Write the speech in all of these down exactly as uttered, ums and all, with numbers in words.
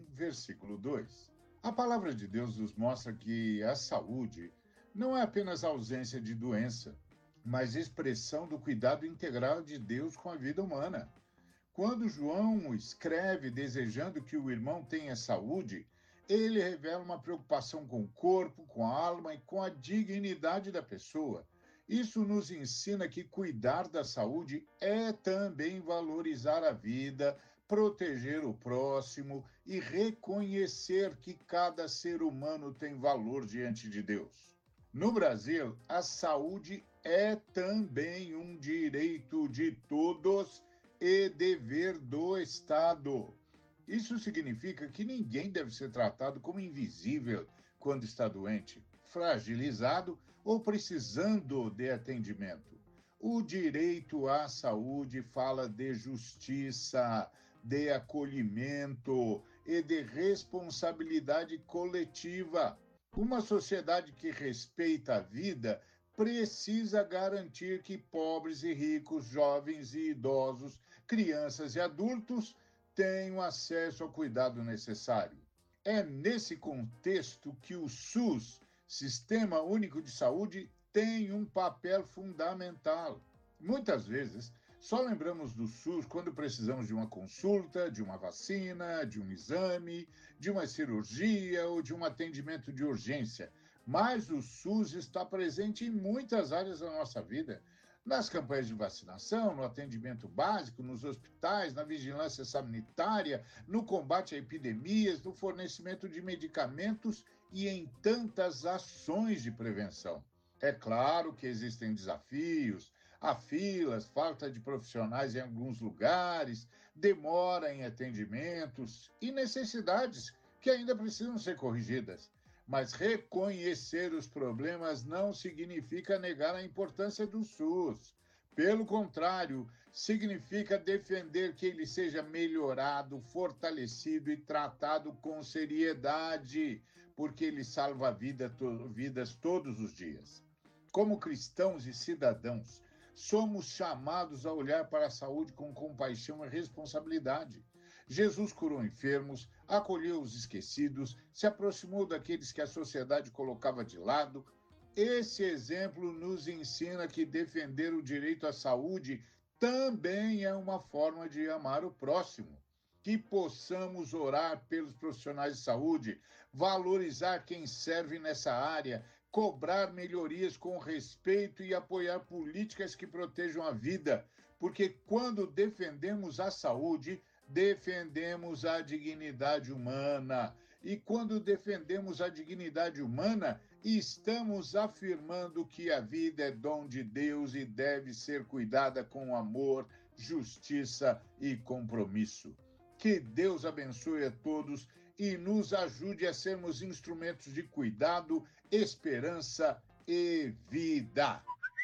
versículo dois. A palavra de Deus nos mostra que a saúde não é apenas a ausência de doença, mas expressão do cuidado integral de Deus com a vida humana. Quando João escreve desejando que o irmão tenha saúde, ele revela uma preocupação com o corpo, com a alma e com a dignidade da pessoa. Isso nos ensina que cuidar da saúde é também valorizar a vida, proteger o próximo e reconhecer que cada ser humano tem valor diante de Deus. No Brasil, a saúde é também um direito de todos e dever do Estado. Isso significa que ninguém deve ser tratado como invisível quando está doente, fragilizado ou precisando de atendimento. O direito à saúde fala de justiça, de acolhimento e de responsabilidade coletiva. Uma sociedade que respeita a vida precisa garantir que pobres e ricos, jovens e idosos, crianças e adultos tenham acesso ao cuidado necessário. É nesse contexto que o SUS, Sistema Único de Saúde, tem um papel fundamental. Muitas vezes, só lembramos do SUS quando precisamos de uma consulta, de uma vacina, de um exame, de uma cirurgia ou de um atendimento de urgência. Mas o SUS está presente em muitas áreas da nossa vida. Nas campanhas de vacinação, no atendimento básico, nos hospitais, na vigilância sanitária, no combate a epidemias, no fornecimento de medicamentos e em tantas ações de prevenção. É claro que existem desafios, há filas, falta de profissionais em alguns lugares, demora em atendimentos e necessidades que ainda precisam ser corrigidas. Mas reconhecer os problemas não significa negar a importância do SUS. Pelo contrário, significa defender que ele seja melhorado, fortalecido e tratado com seriedade, porque ele salva vida, to- vidas todos os dias. Como cristãos e cidadãos, somos chamados a olhar para a saúde com compaixão e responsabilidade. Jesus curou enfermos, acolheu os esquecidos, se aproximou daqueles que a sociedade colocava de lado. Esse exemplo nos ensina que defender o direito à saúde também é uma forma de amar o próximo. Que possamos orar pelos profissionais de saúde, valorizar quem serve nessa área, cobrar melhorias com respeito e apoiar políticas que protejam a vida, porque quando defendemos a saúde, defendemos a dignidade humana. E quando defendemos a dignidade humana, estamos afirmando que a vida é dom de Deus e deve ser cuidada com amor, justiça e compromisso. Que Deus abençoe a todos e nos ajude a sermos instrumentos de cuidado, esperança e vida.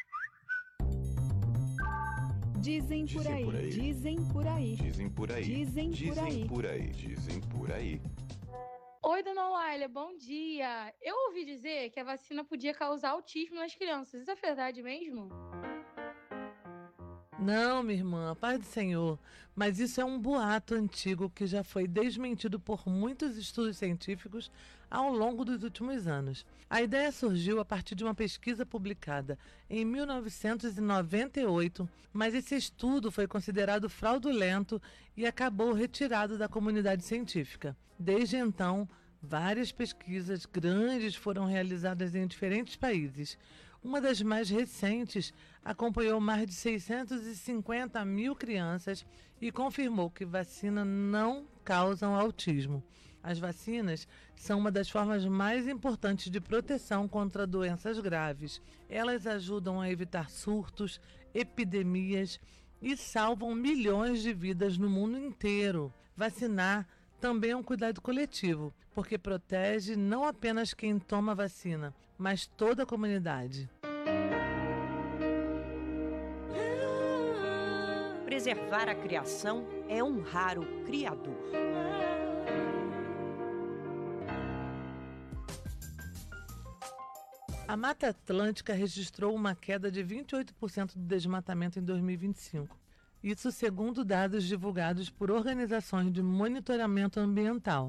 Dizem por aí, dizem por aí, Dizem por aí, dizem por aí. dizem por aí, dizem por aí. Oi, dona Laila, bom dia. Eu ouvi dizer que a vacina podia causar autismo nas crianças. Isso é verdade mesmo? Não, minha irmã, paz do Senhor, mas isso é um boato antigo que já foi desmentido por muitos estudos científicos ao longo dos últimos anos. A ideia surgiu a partir de uma pesquisa publicada em mil novecentos e noventa e oito, mas esse estudo foi considerado fraudulento e acabou retirado da comunidade científica. Desde então, várias pesquisas grandes foram realizadas em diferentes países. Uma das mais recentes acompanhou mais de seiscentos e cinquenta mil crianças e confirmou que vacinas não causam autismo. As vacinas são uma das formas mais importantes de proteção contra doenças graves. Elas ajudam a evitar surtos, epidemias e salvam milhões de vidas no mundo inteiro. Vacinar também é um cuidado coletivo, porque protege não apenas quem toma vacina, mas toda a comunidade. Preservar a criação é honrar o Criador. A Mata Atlântica registrou uma queda de vinte e oito por cento do desmatamento em dois mil e vinte e cinco. Isso segundo dados divulgados por organizações de monitoramento ambiental.